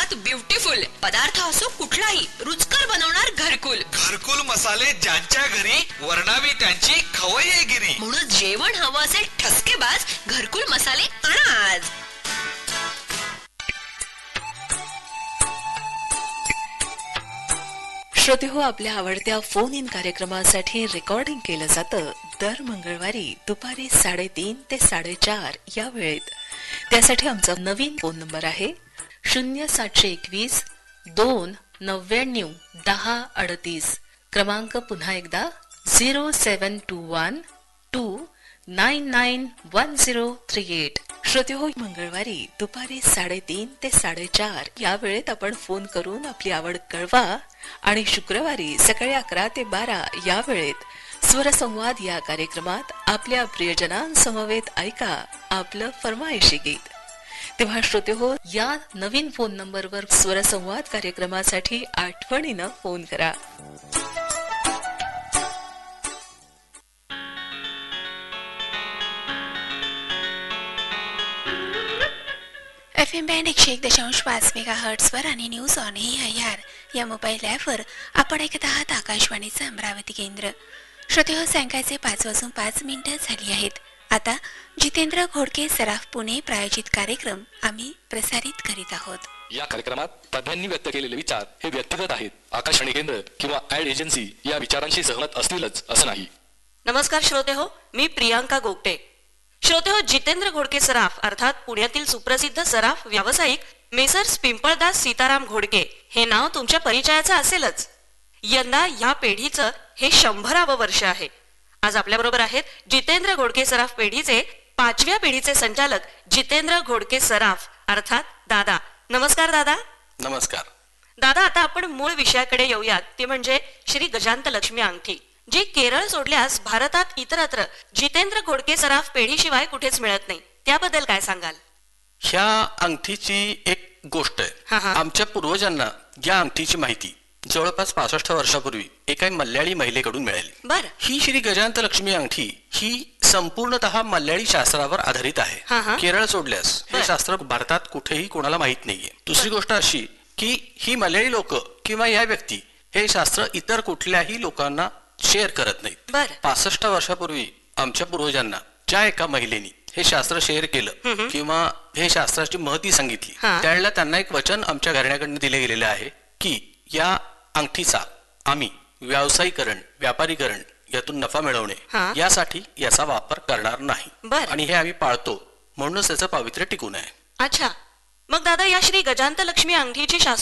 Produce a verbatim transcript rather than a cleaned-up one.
स्वाद ब्युटिफुल, पदार्थ असो कुठलाही रुचकर बनवणार घरकुल. घरकुल मसाले ज्यांच्या घरी, वर्णावी त्यांची खवय्येगिरी. म्हणून जेवण हवं असेल ठसकेबाज, घरकुल मसाले आणा आज. श्रोते हो, आपल्या आवडत्या फोन इन कार्यक्रमासाठी रेकॉर्डिंग केलं जातं दर मंगळवारी दुपारी साडेतीन ते साडेचार या वेळेत. त्यासाठी आमचा नवीन फोन नंबर आहे शून्य सातशे एकवीस दोन नव्याण्णव दहा अडतीस. क्रमांक पुन्हा एकदा zero seven to one two nine nine one zero three eight. श्रोते हो, मंगळवारी दुपारी साडेतीन ते साडेचार या वेळेत आपण फोन करून आपली आवड कळवा आणि शुक्रवारी सकाळी अकरा ते बारा या वेळेत स्वरसंवाद या कार्यक्रमात आपल्या प्रियजनांसमवेत ऐका आपलं फरमाईशी गीत. तेव्हा श्रोते हो, या नवीन फोन नंबरवर स्वरसंवाद कार्यक्रमासाठी आठवणीनं फोन करा. एफ एम बँड एकशे एक दशांश पाच मेगा हर्ट्सवर आणि news on A I R या मोबाईल ॲपवर आपण ऐकत आहात आकाशवाणीचं अमरावती केंद्र. श्रोते हो, सायंकाळचे पाच वाजून पाच मिनिटं झाली आहेत. आता जितेंद्र घोडके सराफ पुणे प्रायोजित कार्यक्रम आम्ही प्रसारित करीत आहोत. या कार्यक्रमात तज्ञांनी व्यक्त केलेले विचार हे व्यक्तिगत आहेत. आकाशवाणी केंद्र किंवा ॲड एजन्सी या विचारांशी सहमत असतीलच असं नाही. नमस्कार श्रोते हो, मी प्रियांका गोगटे. श्रोते हो, जितेंद्र घोडके सराफ अर्थात पुण्यातील सुप्रसिद्ध सराफ व्यावसायिक मेसर्स पिंपळदास सीताराम घोडके हे नाव तुमच्या परिचयाचं असेलच. यंदा या पेढीचं हे शंभरावं वर्ष आहे. आज आपल्या बरोबर आहेत जितेंद्र घोडके सराफ पेढीचे पाचव्या पेढीचे संचालक जितेंद्र घोडके सराफ अर्थात दादा. नमस्कार दादा. नमस्कार दादा. आता आपण मूळ विषयाकडे येऊयात, ते म्हणजे श्री गजांत लक्ष्मी अंगठी, जी केरळ सोडल्यास भारतात इतरत्र जितेंद्र घोडके सराफ पेढीशिवाय कुठेच मिळत नाही. त्याबद्दल काय सांगाल? ह्या अंगठीची एक गोष्ट आहे. आमच्या पूर्वजांना या अंगठीची माहिती जवळपास पासष्ट वर्षापूर्वी एका मल्याळी महिलेकडून मिळाली. बरं. ही श्री गजांत लक्ष्मी अंगठी ही संपूर्णतः मल्याळी शास्त्रावर आधारित आहे. केरळ सोडल्यास हे शास्त्र भारतात कुठेही कोणाला माहित नाहीये. दुसरी गोष्ट अशी की ही मल्याळी लोक किंवा या व्यक्ती हे शास्त्र इतर कुठल्याही लोकांना शेअर करत नाहीत. पासष्ट वर्षापूर्वी आमच्या पूर्वजांना ज्या एका महिलेनी हे शास्त्र शेअर केलं किंवा हे शास्त्राची महती सांगितली, त्यावेळेला त्यांना एक वचन आमच्या घराण्याकडनं दिले गेलेलं आहे की या अंगठीचा आम्ही व्यावसायीकरण व्यापारीकरण यातून नफा मिळवणे यासाठी याचा वापर करणार नाही आणि हे आम्ही पाळतो, म्हणूनच त्याचं पावित्र्य टिकून आहे. अच्छा, मग दादा या श्री गजांत लक्ष्मी अंगठीची